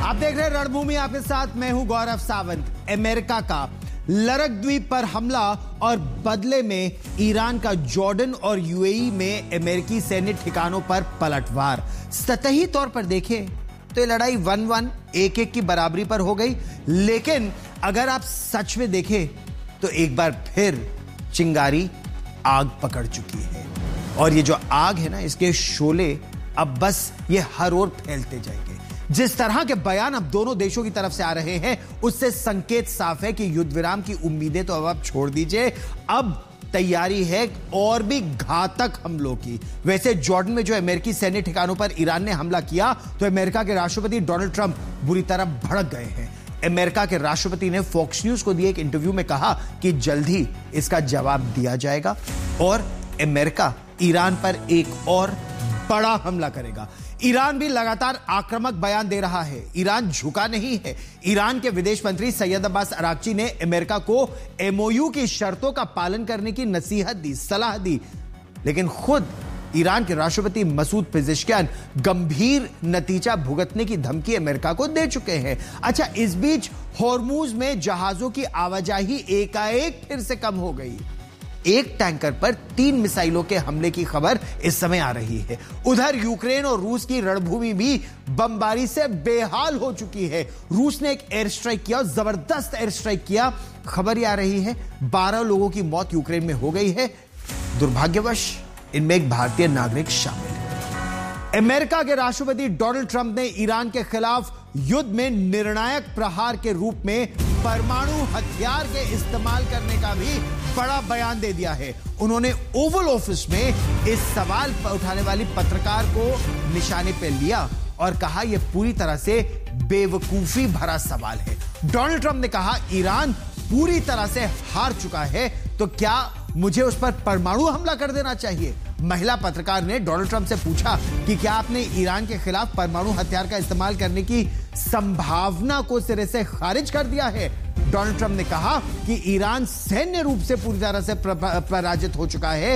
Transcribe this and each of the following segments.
आप देख रहे हैं रणभूमि, आपके साथ मैं हूं गौरव सावंत। अमेरिका का लरक द्वीप पर हमला और बदले में ईरान का जॉर्डन और यूएई में अमेरिकी सैन्य ठिकानों पर पलटवार। सतही तौर पर देखें तो ये लड़ाई 1-1 1-1 की बराबरी पर हो गई, लेकिन अगर आप सच में देखें तो एक बार फिर चिंगारी आग पकड़ चुकी है। और ये जो आग है ना, इसके शोले अब बस ये हर ओर फैलते जाएंगे। जिस तरह के बयान अब दोनों देशों की तरफ से आ रहे हैं, उससे संकेत साफ है कि युद्ध विराम की उम्मीदें तो अब आप छोड़ दीजिए, अब तैयारी है और भी घातक हमलों की। वैसे जॉर्डन में जो अमेरिकी सैन्य ठिकानों पर ईरान ने हमला किया तो अमेरिका के राष्ट्रपति डोनाल्ड ट्रंप बुरी तरह भड़क गए हैं। अमेरिका के राष्ट्रपति ने फॉक्स न्यूज को दिए एक इंटरव्यू में कहा कि जल्द ही इसका जवाब दिया जाएगा और अमेरिका ईरान पर एक और बड़ा हमला करेगा। ईरान भी लगातार आक्रामक बयान दे रहा है। ईरान झुका नहीं है। ईरान के विदेश मंत्री सैयद अब्बास अरागची ने अमेरिका को एमओयू की शर्तों का पालन करने की नसीहत दी, सलाह दी, लेकिन खुद ईरान के राष्ट्रपति मसूद पेजेश्कियान गंभीर नतीजा भुगतने की धमकी अमेरिका को दे चुके हैं। अच्छा, इस बीच होर्मुज में जहाजों की आवाजाही एकाएक फिर से कम हो गई। एक टैंकर पर 3 मिसाइलों के हमले की खबर इस समय आ रही है। उधर यूक्रेन और रूस की रणभूमि भी बमबारी से बेहाल हो चुकी है। रूस ने एक एयर स्ट्राइक किया, जबरदस्त एयर स्ट्राइक किया। खबर ये आ रही है 12 लोगों की मौत यूक्रेन में हो गई है। दुर्भाग्यवश इनमें एक भारतीय नागरिक शामिल है। अमेरिका के राष्ट्रपति डोनाल्ड ट्रंप ने ईरान के खिलाफ युद्ध में निर्णायक प्रहार के रूप में परमाणु हथियार के इस्तेमाल करने का भी बड़ा बयान दे दिया है। उन्होंने ओवल ऑफिस में इस सवाल पर उठाने वाली पत्रकार को निशाने पे लिया और कहा यह पूरी तरह से बेवकूफी भरा सवाल है। डोनाल्ड ट्रंप ने कहा ईरान पूरी तरह से हार चुका है, तो क्या मुझे उस पर परमाणु हमला कर देना चाहिए? महिला पत्रकार ने डोनाल्ड ट्रंप से पूछा कि क्या आपने ईरान के खिलाफ परमाणु हथियार का इस्तेमाल करने की संभावना को सिरे से खारिज कर दिया है? डोनाल्ड ट्रंप ने कहा कि ईरान सैन्य रूप से पूरी तरह से पराजित हो चुका है।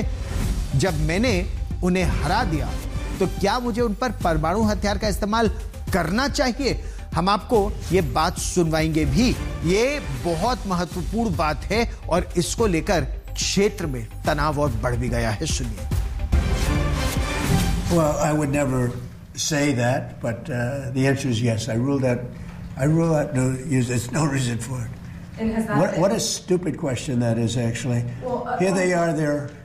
जब मैंने उन्हें हरा दिया तो क्या मुझे उन पर परमाणु हथियार का इस्तेमाल करना चाहिए? हम आपको ये बात सुनवाएंगे भी। ये बहुत महत्वपूर्ण बात है और इसको लेकर क्षेत्र में तनाव और बढ़ भी गया है। सुनिए। Well, I would never say that, but the answer is yes. I rule that. No, there's no reason for it. And has that what a stupid question that is, actually. Well, here they are.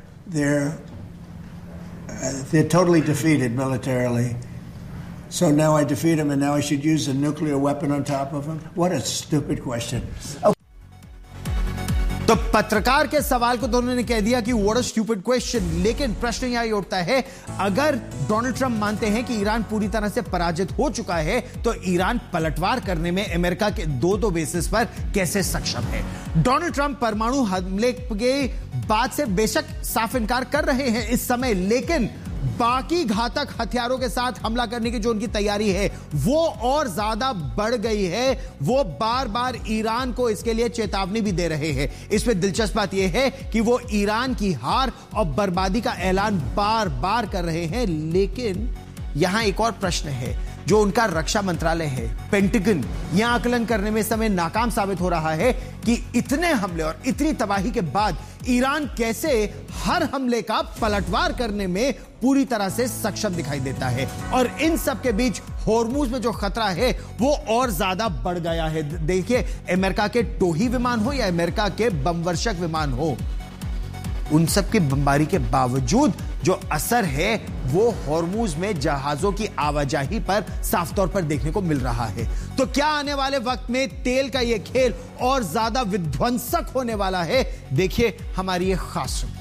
They're totally defeated militarily. So now I defeat them, and now I should use a nuclear weapon on top of them? What a stupid question. Okay. तो पत्रकार के सवाल को तो उन्होंने कह दिया कि व्हाट अ स्टूपिड क्वेश्चन, लेकिन प्रश्न यही उठता है, अगर डोनाल्ड ट्रंप मानते हैं कि ईरान पूरी तरह से पराजित हो चुका है, तो ईरान पलटवार करने में अमेरिका के दो बेसिस पर कैसे सक्षम है? डोनाल्ड ट्रंप परमाणु हमले के बात से बेशक साफ इनकार कर रहे हैं इस समय, लेकिन बाकी घातक हथियारों के साथ हमला करने की जो उनकी तैयारी है वो और ज्यादा बढ़ गई है। वो बार बार ईरान को इसके लिए चेतावनी भी दे रहे हैं। इसमें दिलचस्प बात यह है कि वो ईरान की हार और बर्बादी का ऐलान बार बार कर रहे हैं, लेकिन यहां एक और प्रश्न है जो उनका रक्षा मंत्रालय है, पेंटागन, यह आकलन करने में समय नाकाम साबित हो रहा है कि इतने हमले और इतनी तबाही के बाद ईरान कैसे हर हमले का पलटवार करने में पूरी तरह से सक्षम दिखाई देता है। और इन सब के बीच होर्मुज में जो खतरा है वो और ज्यादा बढ़ गया है। देखिए, अमेरिका के टोही विमान हो या अमेरिका के बमवर्षक विमान हो, उन सब की बमबारी के बावजूद जो असर है वो होर्मुज में जहाजों की आवाजाही पर साफ तौर पर देखने को मिल रहा है। तो क्या आने वाले वक्त में तेल का यह खेल और ज्यादा विध्वंसक होने वाला है? देखिए हमारी ये खास